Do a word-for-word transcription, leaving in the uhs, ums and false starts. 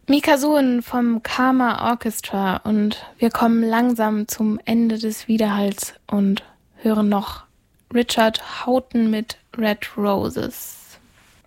Mika Suhn vom Karma Orchestra und wir kommen langsam zum Ende des Widerhalls und hören noch Richard Houghton mit Red Roses.